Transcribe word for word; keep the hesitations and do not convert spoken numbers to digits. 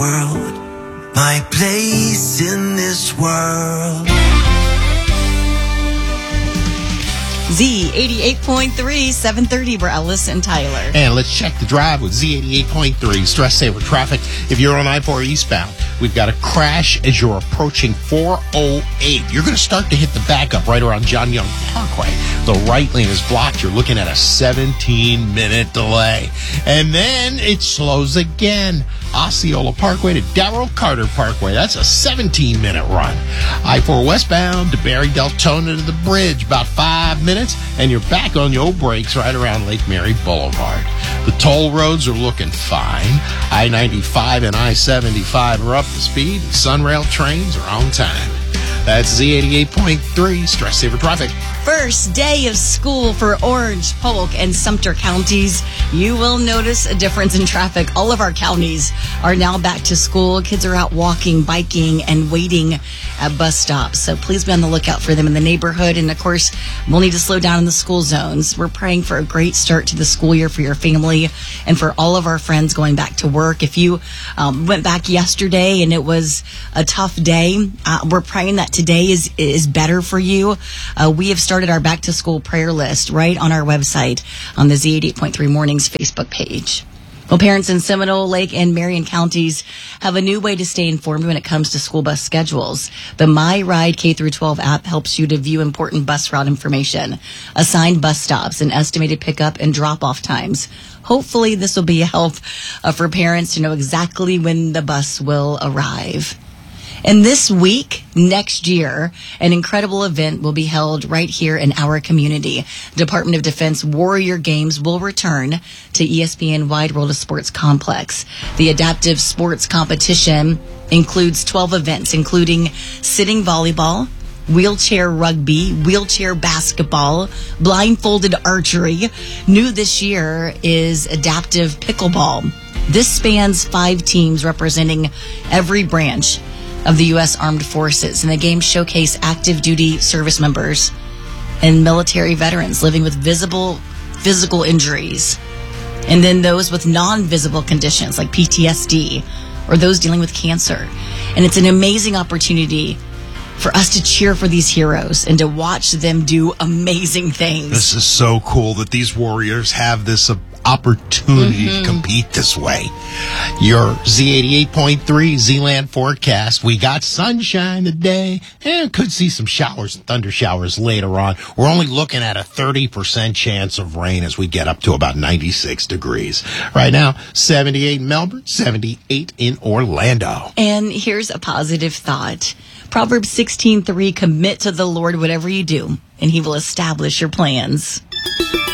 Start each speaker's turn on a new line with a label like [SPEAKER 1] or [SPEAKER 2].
[SPEAKER 1] world, my place in this world.
[SPEAKER 2] Z eighty-eight point three, seven thirty, we're Ellis and Tyler.
[SPEAKER 3] And let's check the drive with Z eighty-eight point three. Stress saver traffic. If you're on I four eastbound, we've got a crash as you're approaching four oh eight. You're going to start to hit the backup right around John Young Parkway. The right lane is blocked. You're looking at a seventeen minute delay. And then it slows again. Osceola Parkway to Darrell Carter Parkway. That's a seventeen minute run. I four westbound to Barry Deltona to the bridge. About five minutes. And you're back on your brakes right around Lake Mary Boulevard. The toll roads are looking fine. I ninety-five and I seventy-five are up to speed. And Sunrail trains are on time. That's Z eighty-eight point three, Stress Saver Traffic.
[SPEAKER 2] First day of school for Orange, Polk, and Sumter counties. You will notice a difference in traffic. All of our counties are now back to school. Kids are out walking, biking, and waiting at bus stops. So please be on the lookout for them in the neighborhood. And, of course, we'll need to slow down in the school zones. We're praying for a great start to the school year for your family and for all of our friends going back to work. If you um, went back yesterday and it was a tough day, uh, we're praying that today is is better for you. Uh, we have started our back to school prayer list right on our website on the Z eighty-eight point three Mornings Facebook page. Well, parents in Seminole, Lake, and Marion counties have a new way to stay informed when it comes to school bus schedules. The My Ride K through twelve app helps you to view important bus route information, assigned bus stops, and estimated pickup and drop-off times. Hopefully, this will be a help uh, for parents to know exactly when the bus will arrive. And this week, next year, an incredible event will be held right here in our community. Department of Defense Warrior Games will return to E S P N Wide World of Sports Complex. The adaptive sports competition includes twelve events, including sitting volleyball, wheelchair rugby, wheelchair basketball, blindfolded archery. New this year is adaptive pickleball. This spans five teams representing every branch of the U S Armed Forces, and the games showcase active duty service members and military veterans living with visible physical injuries, and then those with non-visible conditions like P T S D or those dealing with cancer. And it's an amazing opportunity for us to cheer for these heroes and to watch them do amazing things.
[SPEAKER 3] This is so cool that these warriors have this opportunity mm-hmm. to compete this way. Your Z eighty-eight point three Z-Land forecast. We got sunshine today and could see some showers and thunder showers later on. We're only looking at a thirty percent chance of rain as we get up to about ninety-six degrees. Right now, seventy-eight in Melbourne, seventy-eight in Orlando.
[SPEAKER 2] And here's a positive thought. Proverbs sixteen three, commit to the Lord whatever you do, and he will establish your plans.